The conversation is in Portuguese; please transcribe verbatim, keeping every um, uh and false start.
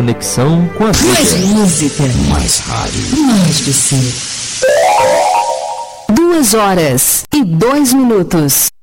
conexão com a vida. Mais música, mais rádio, mais você. Duas horas e dois minutos.